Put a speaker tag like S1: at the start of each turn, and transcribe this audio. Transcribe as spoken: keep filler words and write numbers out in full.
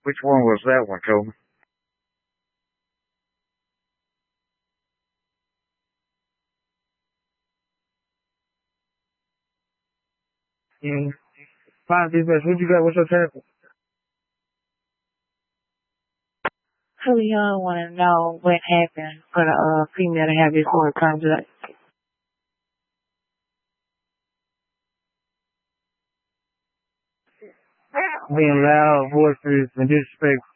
S1: Which one was that one, Kobe? Mm. Fine, defense. What you got? What's your tackle?
S2: Really young want to know what happened for the uh, female to have this whole contract.
S1: Being loud, voices, and disrespect.